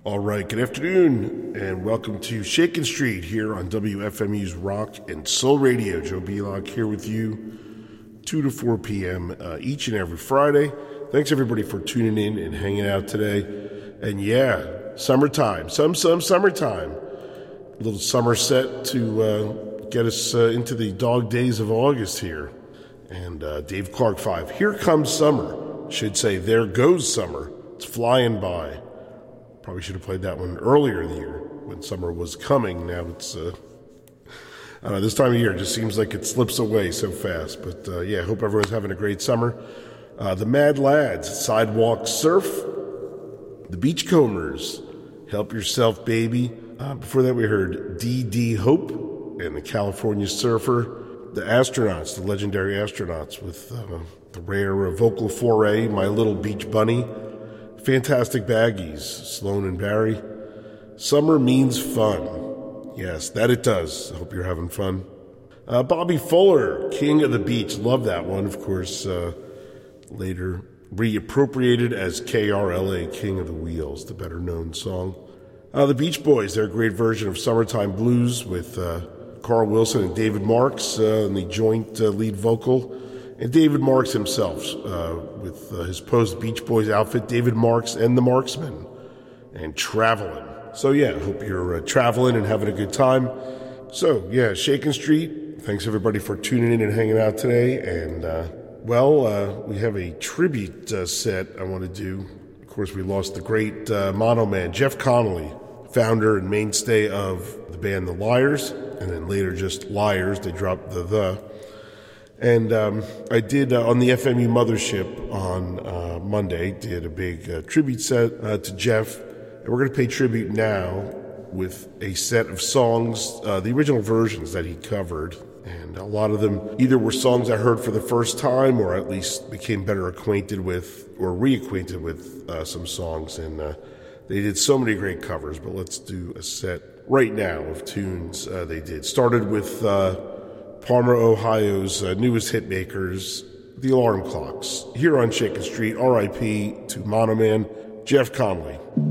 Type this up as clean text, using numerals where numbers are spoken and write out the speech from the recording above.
All right, good afternoon, and welcome to Shakin' Street here on WFMU's Rock and Soul Radio. Joe Belock here with you, 2 to 4 p.m. Each and every Friday. Thanks, everybody, for tuning in and hanging out today. And yeah, summertime, some summertime. A little summer set to get us into the dog days of August here. And Dave Clark 5, Here Comes Summer. Should say, There Goes Summer. It's flying by. Probably should have played that one earlier in the year when summer was coming. Now it's, this time of year it just seems like it slips away so fast. But yeah, hope everyone's having a great summer. The Mad Lads, Sidewalk Surf. The Beachcombers, Help Yourself Baby. Before that we heard D.D. Hope and the California Surfer. The Astronauts, the legendary Astronauts with the rare vocal foray, My Little Beach Bunny. Fantastic Baggies, Sloan and Barry. Summer Means Fun. Yes, that it does. I hope you're having fun. Bobby Fuller, King of the Beach. Love that one. Of course, later reappropriated as KRLA, King of the Wheels, the better known song. The Beach Boys, their great version of Summertime Blues with Carl Wilson and David Marks in the joint lead vocal. And David Marks himself, with his post-Beach Boys outfit, David Marks and the Marksmen, and Travelin'. So yeah, hope you're traveling and having a good time. So yeah, Shakin' Street, thanks everybody for tuning in and hanging out today. And we have a tribute set I want to do. Of course, we lost the great Mono Man, Jeff Connolly, founder and mainstay of the band The Liars, and then later just Liars, they dropped the. And I did, on the FMU Mothership on Monday, did a big tribute set to Jeff. And we're going to pay tribute now with a set of songs, the original versions that he covered. And a lot of them either were songs I heard for the first time or at least became better acquainted with or reacquainted with some songs. And they did so many great covers, but let's do a set right now of tunes they did. Started with Parma, Ohio's newest hitmakers, The Alarm Clocks. Here on Shakin' Street, R.I.P. to Mono Man, Jeff Connolly.